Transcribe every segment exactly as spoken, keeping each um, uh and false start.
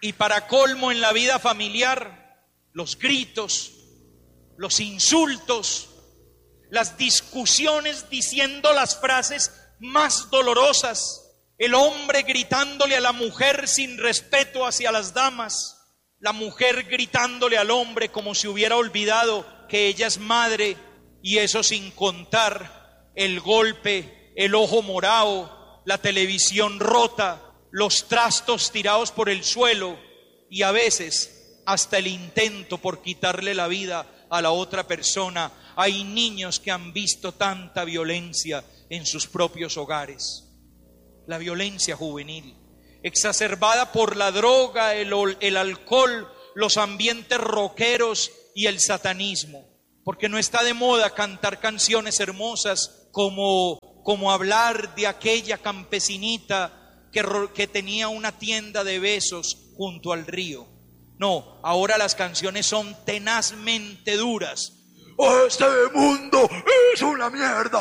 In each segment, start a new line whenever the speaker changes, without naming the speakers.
Y para colmo, en la vida familiar, los gritos, los insultos, las discusiones diciendo las frases más dolorosas, el hombre gritándole a la mujer sin respeto hacia las damas, la mujer gritándole al hombre como si hubiera olvidado que ella es madre, y eso sin contar el golpe, el ojo morado, la televisión rota, los trastos tirados por el suelo y a veces hasta el intento por quitarle la vida a la otra persona. Hay niños que han visto tanta violencia en sus propios hogares. La violencia juvenil, exacerbada por la droga, el, el alcohol, los ambientes rockeros y el satanismo. Porque no está de moda cantar canciones hermosas como, como hablar de aquella campesinita que, que tenía una tienda de besos junto al río. No, ahora las canciones son tenazmente duras.
Este mundo es una mierda.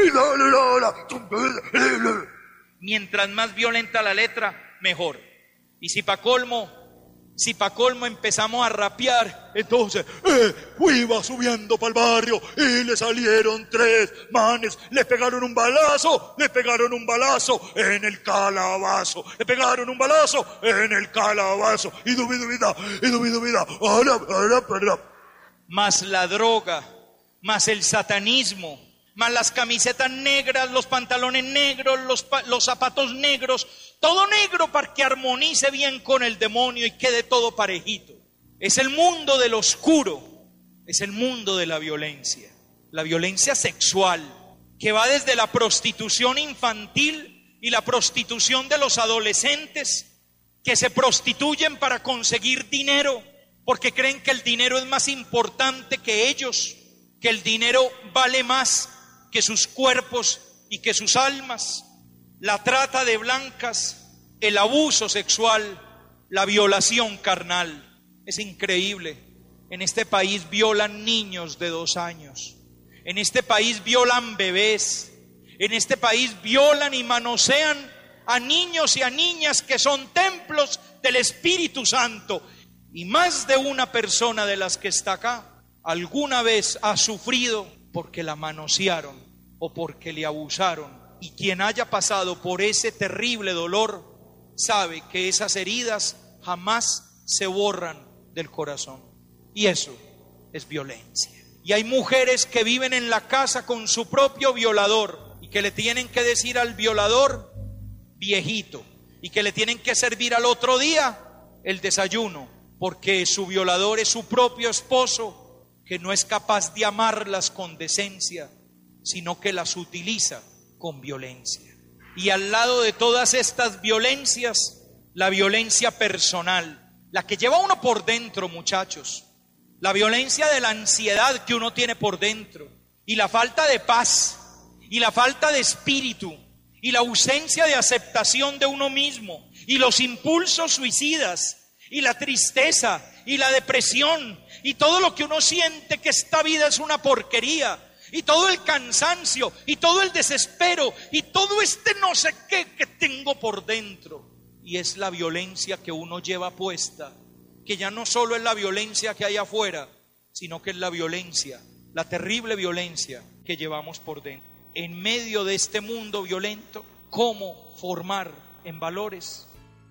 Mientras más violenta la letra, mejor. Y si pa' colmo, si pa' colmo empezamos a rapear,
entonces, eh, iba subiendo para el barrio y le salieron tres manes, le pegaron un balazo, le pegaron un balazo en el calabazo, le pegaron un balazo en el calabazo, y dubi dubida, y dubi dubida, ahora, ahora, ahora.
Más la droga, más el satanismo, más las camisetas negras, los pantalones negros, los, los zapatos negros, todo negro para que armonice bien con el demonio y quede todo parejito. Es el mundo del oscuro, es el mundo de la violencia, la violencia sexual, que va desde la prostitución infantil y la prostitución de los adolescentes, que se prostituyen para conseguir dinero, porque creen que el dinero es más importante que ellos, que el dinero vale más que sus cuerpos y que sus almas. La trata de blancas, el abuso sexual, la violación carnal. Es increíble. En este país violan niños de dos años. En este país violan bebés. En este país violan y manosean a niños y a niñas que son templos del Espíritu Santo. Y más de una persona de las que está acá alguna vez ha sufrido porque la manosearon o porque le abusaron. Y quien haya pasado por ese terrible dolor sabe que esas heridas jamás se borran del corazón. Y eso es violencia. Y hay mujeres que viven en la casa con su propio violador y que le tienen que decir al violador viejito, y que le tienen que servir al otro día el desayuno, porque su violador es su propio esposo, que no es capaz de amarlas con decencia, sino que las utiliza con violencia. Y al lado de todas estas violencias, la violencia personal, la que lleva uno por dentro, muchachos, la violencia de la ansiedad que uno tiene por dentro, y la falta de paz, y la falta de espíritu, y la ausencia de aceptación de uno mismo, y los impulsos suicidas, y la tristeza, y la depresión, y todo lo que uno siente que esta vida es una porquería, y todo el cansancio, y todo el desespero, y todo este no sé qué que tengo por dentro. Y es la violencia que uno lleva puesta, que ya no solo es la violencia que hay afuera, sino que es la violencia, la terrible violencia que llevamos por dentro. En medio de este mundo violento, ¿cómo formar en valores?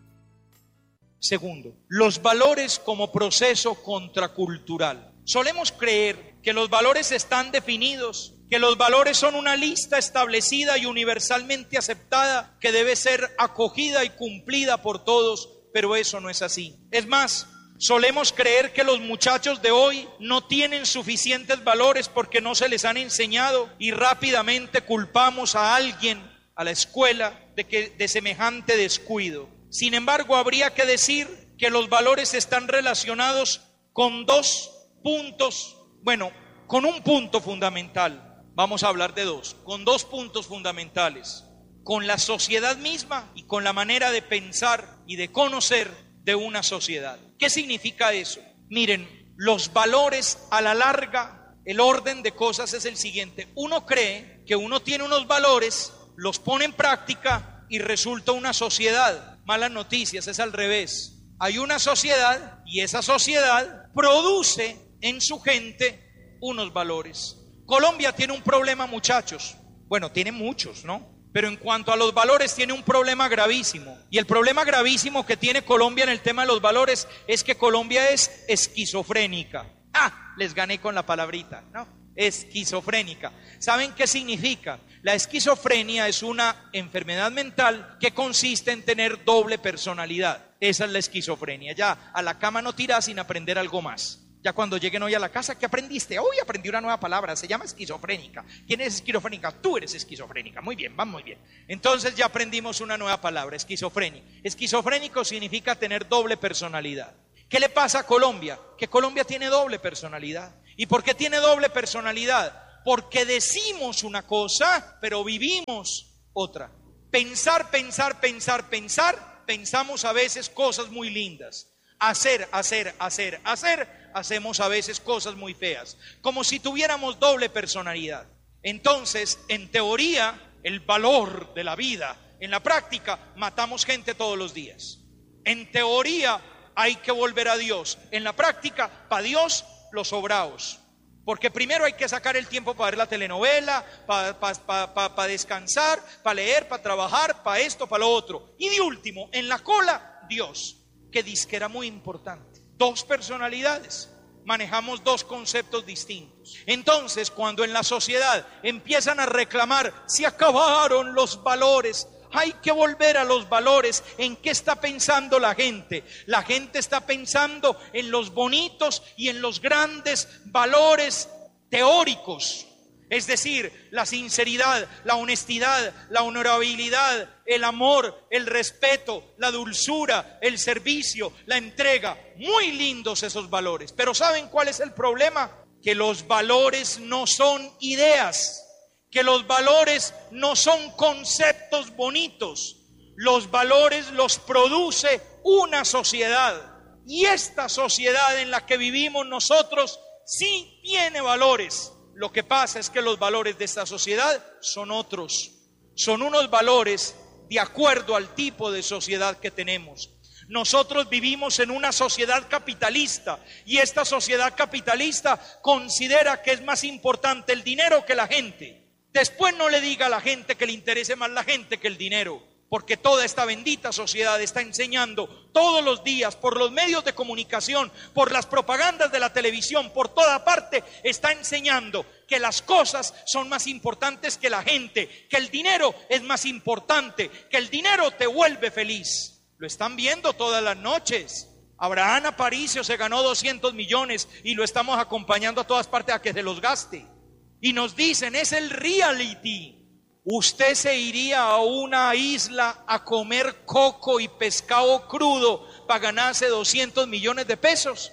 Segundo, los valores como proceso contracultural. Solemos creer que los valores están definidos, que los valores son una lista establecida y universalmente aceptada que debe ser acogida y cumplida por todos, pero eso no es así. Es más, solemos creer que los muchachos de hoy no tienen suficientes valores porque no se les han enseñado, y rápidamente culpamos a alguien, a la escuela, de, que, de semejante descuido. Sin embargo, habría que decir que los valores están relacionados con dos puntos, bueno, con un punto fundamental. Vamos a hablar de dos, con dos puntos fundamentales: con la sociedad misma y con la manera de pensar y de conocer de una sociedad. ¿Qué significa eso? Miren, los valores a la larga, el orden de cosas es el siguiente: uno cree que uno tiene unos valores, los pone en práctica y resulta una sociedad. Malas noticias, es al revés. Hay una sociedad y esa sociedad produce en su gente unos valores. Colombia tiene un problema, muchachos. Bueno, tiene muchos, ¿no? Pero en cuanto a los valores tiene un problema gravísimo. Y el problema gravísimo que tiene Colombia en el tema de los valores es que Colombia es esquizofrénica. ¡Ah! Les gané con la palabrita, ¿no? Esquizofrénica. ¿Saben qué significa? La esquizofrenia es una enfermedad mental que consiste en tener doble personalidad. Esa es la esquizofrenia. Ya a la cama no tiras sin aprender algo más. Ya cuando lleguen hoy a la casa, ¿qué aprendiste? Hoy aprendí una nueva palabra, se llama esquizofrénica. ¿Quién es esquizofrénica? Tú eres esquizofrénica. Muy bien, va muy bien. Entonces ya aprendimos una nueva palabra, esquizofrenia. Esquizofrénico significa tener doble personalidad. ¿Qué le pasa a Colombia? Que Colombia tiene doble personalidad. ¿Y por qué tiene doble personalidad? Porque decimos una cosa, pero vivimos otra. Pensar, pensar, pensar, pensar, pensamos a veces cosas muy lindas. Hacer, hacer, hacer, hacer, hacemos a veces cosas muy feas. Como si tuviéramos doble personalidad. Entonces, en teoría, el valor de la vida, en la práctica, matamos gente todos los días. En teoría, hay que volver a Dios. En la práctica, para Dios, los sobraos. Porque primero hay que sacar el tiempo para ver la telenovela, para pa, pa, pa, pa descansar, para leer, para trabajar, para esto, para lo otro. Y de último, en la cola, Dios, que dizque era muy importante. Dos personalidades, manejamos dos conceptos distintos. Entonces, cuando en la sociedad empiezan a reclamar, se acabaron los valores, hay que volver a los valores. ¿En qué está pensando la gente? La gente está pensando en los bonitos y en los grandes valores teóricos. Es decir, la sinceridad, la honestidad, la honorabilidad, el amor, el respeto, la dulzura, el servicio, la entrega. Muy lindos esos valores. Pero ¿saben cuál es el problema? Que los valores no son ideas. Que los valores no son conceptos bonitos. Los valores los produce una sociedad. Y esta sociedad en la que vivimos nosotros sí tiene valores. Lo que pasa es que los valores de esta sociedad son otros. Son unos valores de acuerdo al tipo de sociedad que tenemos. Nosotros vivimos en una sociedad capitalista y esta sociedad capitalista considera que es más importante el dinero que la gente. Después no le diga a la gente que le interese más la gente que el dinero, porque toda esta bendita sociedad está enseñando todos los días por los medios de comunicación, por las propagandas de la televisión, por toda parte, está enseñando que las cosas son más importantes que la gente, que el dinero es más importante, que el dinero te vuelve feliz. Lo están viendo todas las noches. Abraham Aparicio se ganó doscientos millones y lo estamos acompañando a todas partes a que se los gaste. Y nos dicen, es el reality. ¿Usted se iría a una isla a comer coco y pescado crudo para ganarse doscientos millones de pesos?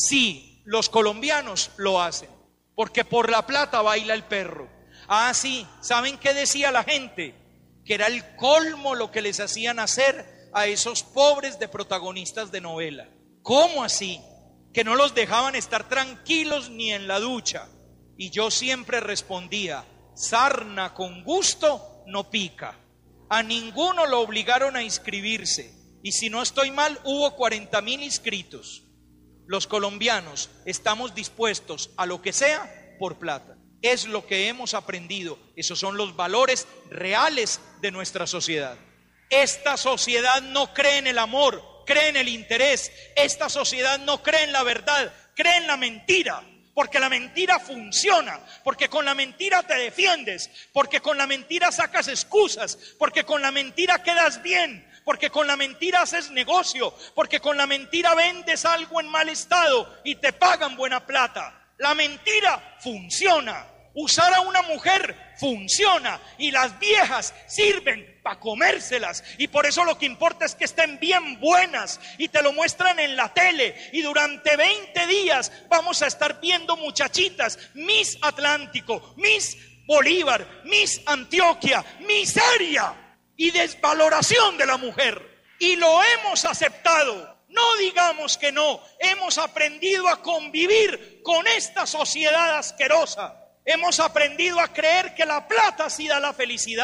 Sí, los colombianos lo hacen, porque por la plata baila el perro. Ah, sí, ¿saben qué decía la gente? Que era el colmo lo que les hacían hacer a esos pobres de protagonistas de novela. ¿Cómo así? Que no los dejaban estar tranquilos ni en la ducha. Y yo siempre respondía, sarna con gusto no pica. A ninguno lo obligaron a inscribirse. Y si no estoy mal, hubo cuarenta mil inscritos. Los colombianos estamos dispuestos a lo que sea por plata. Es lo que hemos aprendido. Esos son los valores reales de nuestra sociedad. Esta sociedad no cree en el amor, cree en el interés. Esta sociedad no cree en la verdad, cree en la mentira. Porque la mentira funciona, porque con la mentira te defiendes, porque con la mentira sacas excusas, porque con la mentira quedas bien, porque con la mentira haces negocio, porque con la mentira vendes algo en mal estado y te pagan buena plata. La mentira funciona. Usar a una mujer funciona y las viejas sirven para comérselas, y por eso lo que importa es que estén bien buenas y te lo muestran en la tele, y durante veinte días vamos a estar viendo muchachitas, Miss Atlántico, Miss Bolívar, Miss Antioquia, miseria y desvaloración de la mujer, y lo hemos aceptado. No digamos que no, hemos aprendido a convivir con esta sociedad asquerosa. Hemos aprendido a creer que la plata sí da la felicidad.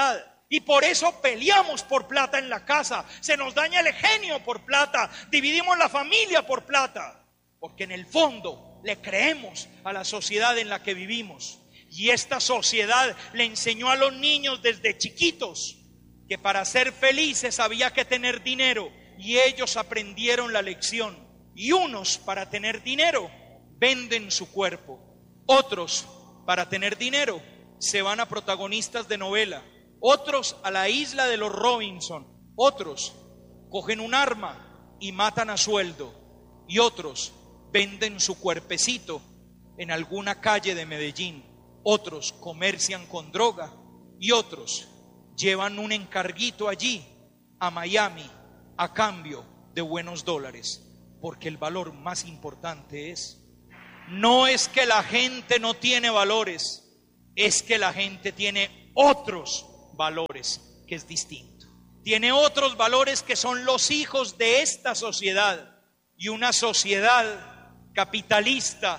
Y por eso peleamos por plata en la casa. Se nos daña el genio por plata. Dividimos la familia por plata. Porque en el fondo le creemos a la sociedad en la que vivimos. Y esta sociedad le enseñó a los niños desde chiquitos que para ser felices había que tener dinero. Y ellos aprendieron la lección. Y unos, para tener dinero, venden su cuerpo. Otros, para tener dinero, se van a protagonistas de novela. Otros a la isla de los Robinson. Otros cogen un arma y matan a sueldo. Y otros venden su cuerpecito en alguna calle de Medellín. Otros comercian con droga. Y otros llevan un encarguito allí a Miami a cambio de buenos dólares. Porque el valor más importante es, no es que la gente no tiene valores, es que la gente tiene otros valores, que es distinto. Tiene otros valores que son los hijos de esta sociedad. Y una sociedad capitalista,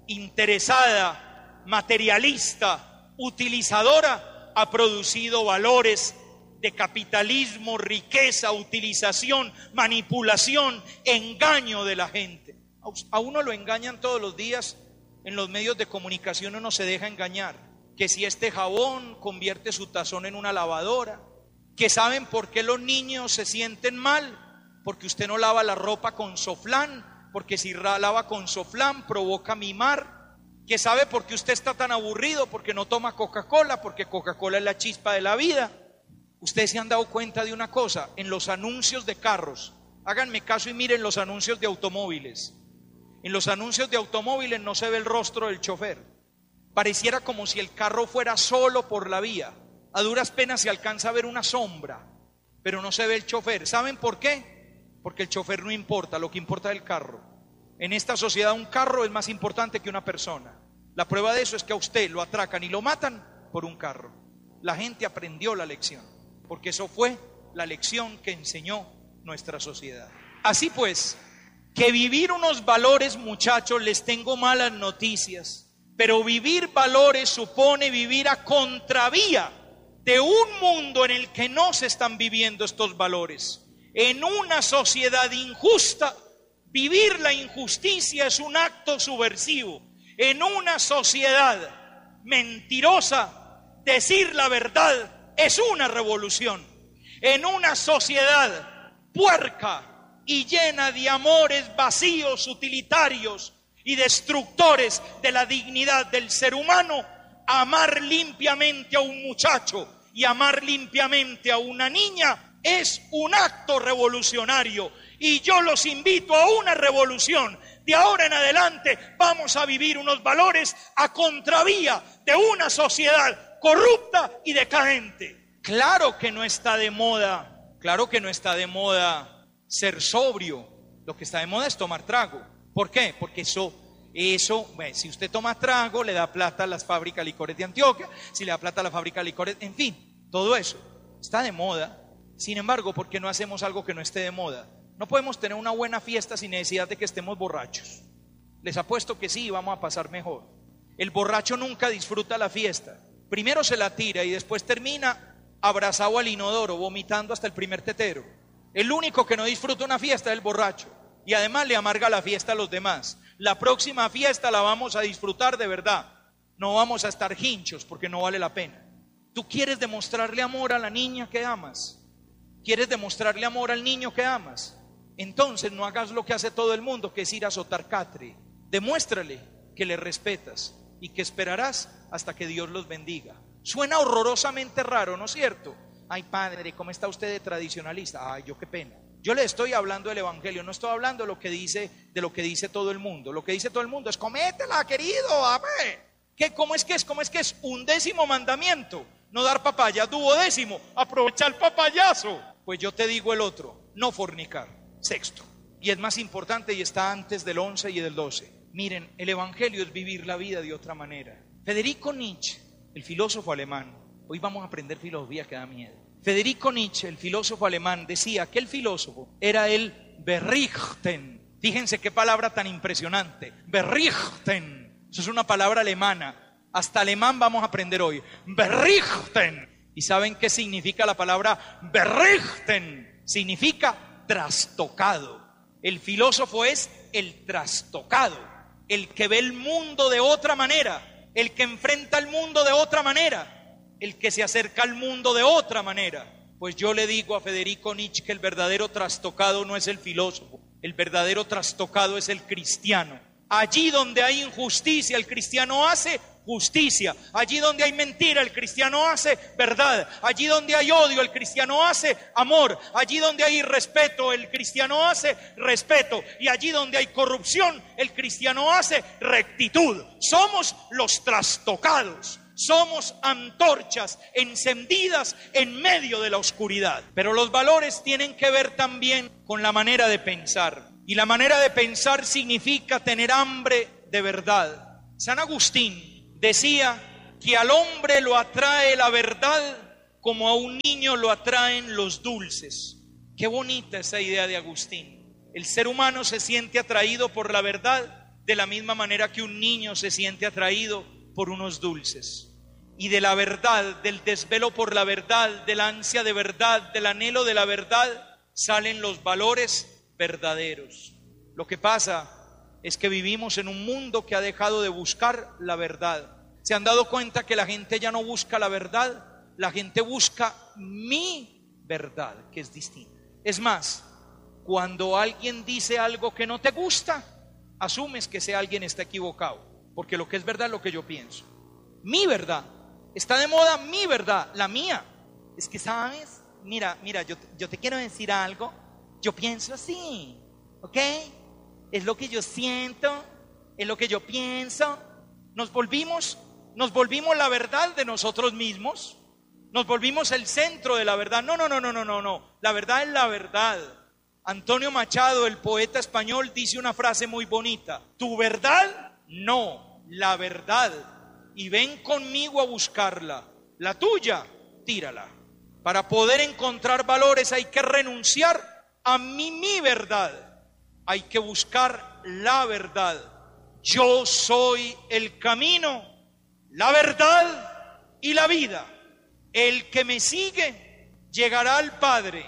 interesada, materialista, utilizadora, ha producido valores de capitalismo, riqueza, utilización, manipulación, engaño de la gente. A uno lo engañan todos los días en los medios de comunicación, uno se deja engañar. Que si este jabón convierte su tazón en una lavadora, que saben por qué los niños se sienten mal, porque usted no lava la ropa con Soflán, porque si lava con Soflán provoca mimar, que sabe por qué usted está tan aburrido, porque no toma Coca-Cola, porque Coca-Cola es la chispa de la vida. Ustedes se han dado cuenta de una cosa, en los anuncios de carros, háganme caso y miren los anuncios de automóviles. En los anuncios de automóviles no se ve el rostro del chofer. Pareciera como si el carro fuera solo por la vía. A duras penas se alcanza a ver una sombra, pero no se ve el chofer. ¿Saben por qué? Porque el chofer no importa, lo que importa es el carro. En esta sociedad un carro es más importante que una persona. La prueba de eso es que a usted lo atracan y lo matan por un carro. La gente aprendió la lección, porque eso fue la lección que enseñó nuestra sociedad. Así pues, que vivir unos valores, muchachos, les tengo malas noticias. Pero vivir valores supone vivir a contravía de un mundo en el que no se están viviendo estos valores. En una sociedad injusta, vivir la injusticia es un acto subversivo. En una sociedad mentirosa, decir la verdad es una revolución. En una sociedad puerca y llena de amores vacíos, utilitarios y destructores de la dignidad del ser humano, amar limpiamente a un muchacho y amar limpiamente a una niña es un acto revolucionario. Y yo los invito a una revolución. De ahora en adelante vamos a vivir unos valores a contravía de una sociedad corrupta y decadente. Claro que no está de moda, claro que no está de moda ser sobrio. Lo que está de moda es tomar trago. ¿Por qué? Porque eso, eso, bueno, si usted toma trago, le da plata a las fábricas de licores de Antioquia, si le da plata a la fábrica de licores, en fin, todo eso está de moda. Sin embargo, ¿por qué no hacemos algo que no esté de moda? No podemos tener una buena fiesta sin necesidad de que estemos borrachos. Les apuesto que sí, vamos a pasar mejor. El borracho nunca disfruta la fiesta. Primero se la tira y después termina abrazado al inodoro, vomitando hasta el primer tetero. El único que no disfruta una fiesta es el borracho. Y además le amarga la fiesta a los demás. La próxima fiesta la vamos a disfrutar de verdad. No vamos a estar hinchos porque no vale la pena. ¿Tú quieres demostrarle amor a la niña que amas? ¿Quieres demostrarle amor al niño que amas? Entonces no hagas lo que hace todo el mundo, que es ir a azotar catre. Demuéstrale que le respetas y que esperarás hasta que Dios los bendiga. Suena horrorosamente raro, ¿no es cierto? Ay, padre, ¿cómo está usted de tradicionalista? Ay, yo qué pena. Yo le estoy hablando del evangelio, no estoy hablando de lo que dice, de lo que dice todo el mundo. Lo que dice todo el mundo es cométela, querido, amén. ¿Qué? ¿Cómo es que es? ¿Cómo es que es? Un décimo mandamiento, no dar papaya. Duodécimo, aprovecha el papayazo. Pues yo te digo el otro, no fornicar. Sexto, y es más importante y está antes del once y del doce. Miren, el evangelio es vivir la vida de otra manera. Federico Nietzsche, el filósofo alemán, hoy vamos a aprender filosofía que da miedo. Federico Nietzsche, el filósofo alemán, decía que el filósofo era el Berichten. Fíjense qué palabra tan impresionante. Berichten. Eso es una palabra alemana. Hasta alemán vamos a aprender hoy. Berichten. ¿Y saben qué significa la palabra berichten? Significa trastocado. El filósofo es el trastocado, el que ve el mundo de otra manera, el que enfrenta el mundo de otra manera, el que se acerca al mundo de otra manera. Pues yo le digo a Federico Nietzsche que el verdadero trastocado no es el filósofo, el verdadero trastocado es el cristiano. Allí donde hay injusticia, el cristiano hace justicia. Allí donde hay mentira, el cristiano hace verdad. Allí donde hay odio, el cristiano hace amor. Allí donde hay irrespeto, el cristiano hace respeto. Y allí donde hay corrupción, el cristiano hace rectitud. Somos los trastocados. Somos antorchas encendidas en medio de la oscuridad. Pero los valores tienen que ver también con la manera de pensar. Y la manera de pensar significa tener hambre de verdad. San Agustín decía que al hombre lo atrae la verdad como a un niño lo atraen los dulces. Qué bonita esa idea de Agustín. El ser humano se siente atraído por la verdad de la misma manera que un niño se siente atraído por unos dulces. Y de la verdad, del desvelo por la verdad, de la ansia de verdad, del anhelo de la verdad, salen los valores verdaderos. Lo que pasa es que vivimos en un mundo que ha dejado de buscar la verdad. ¿Se han dado cuenta que la gente ya no busca la verdad? La gente busca mi verdad, que es distinta. Es más, cuando alguien dice algo que no te gusta, asumes que ese alguien está equivocado, porque lo que es verdad es lo que yo pienso. Mi verdad, está de moda mi verdad, la mía. Es que, ¿sabes? Mira, mira, yo, yo te quiero decir algo. Yo pienso así, ¿ok? Es lo que yo siento, es lo que yo pienso. Nos volvimos, nos volvimos la verdad de nosotros mismos. Nos volvimos el centro de la verdad. No, no, no, no, no, no, no. La verdad es la verdad. Antonio Machado, el poeta español, dice una frase muy bonita. Tu verdad, no, la verdad. Y ven conmigo a buscarla. La tuya, tírala. Para poder encontrar valores hay que renunciar a mí, mi verdad. Hay que buscar la verdad. Yo soy el camino, la verdad y la vida. El que me sigue llegará al Padre.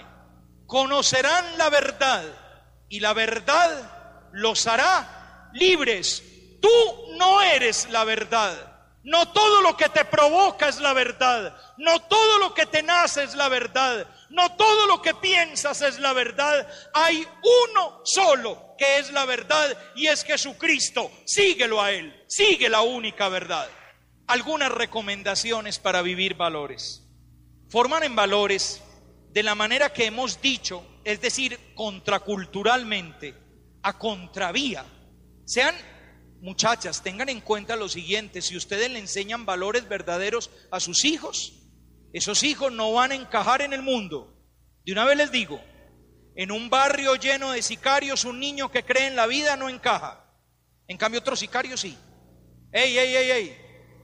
Conocerán la verdad y la verdad los hará libres. Tú no eres la verdad. No todo lo que te provoca es la verdad. No todo lo que te nace es la verdad. No todo lo que piensas es la verdad. Hay uno solo que es la verdad y es Jesucristo. Síguelo a Él. Sigue la única verdad. Algunas recomendaciones para vivir valores. Forman en valores de la manera que hemos dicho, es decir, contraculturalmente, a contravía. Sean muchachas, tengan en cuenta lo siguiente: si ustedes le enseñan valores verdaderos a sus hijos, esos hijos no van a encajar en el mundo. De una vez les digo, en un barrio lleno de sicarios, un niño que cree en la vida no encaja. En cambio, otro sicario sí. Ey, ey, ey, ey.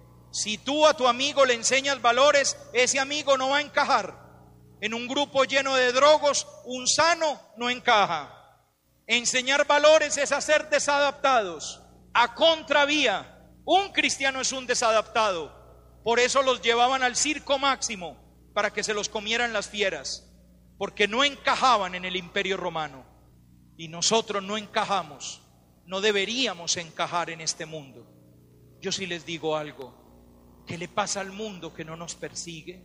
Si tú a tu amigo le enseñas valores, ese amigo no va a encajar. En un grupo lleno de drogos, un sano no encaja. Enseñar valores es hacer desadaptados. A contravía, un cristiano es un desadaptado. Por eso los llevaban al circo máximo, para que se los comieran las fieras, porque no encajaban en el imperio romano. Y nosotros no encajamos, no deberíamos encajar en este mundo. Yo sí les digo algo. ¿Qué le pasa al mundo que no nos persigue?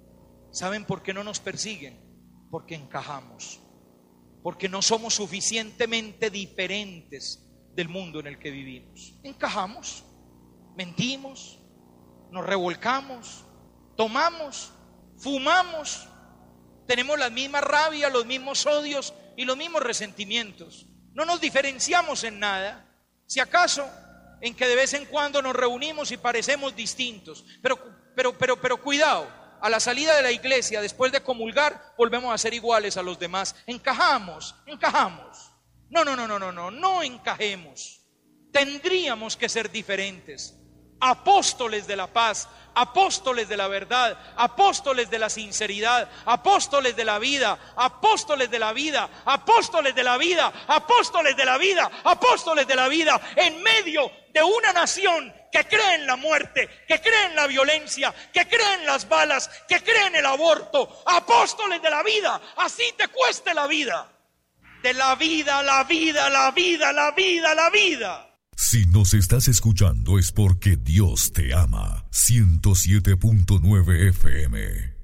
¿Saben por qué no nos persiguen? Porque encajamos, porque no somos suficientemente diferentes del mundo en el que vivimos. Encajamos, mentimos, nos revolcamos, tomamos, fumamos, tenemos la misma rabia, los mismos odios y los mismos resentimientos. No nos diferenciamos en nada, si acaso en que de vez en cuando nos reunimos y parecemos distintos, pero, pero, pero, pero cuidado, a la salida de la iglesia, después de comulgar, volvemos a ser iguales a los demás. Encajamos, encajamos. No, no, no, no, no, no, no encajemos. Tendríamos que ser diferentes. apóstoles de la paz, apóstoles de la verdad, apóstoles de la sinceridad, apóstoles de la vida, apóstoles de la vida, apóstoles de la vida, apóstoles de la vida, apóstoles de la vida, en medio de una nación que cree en la muerte, que cree en la violencia, que cree en las balas, que cree en el aborto. Apóstoles de la vida, así te cueste la vida. De la vida, la vida, la vida, la vida, la vida.
Si nos estás escuchando es porque Dios te ama. ciento siete punto nueve F M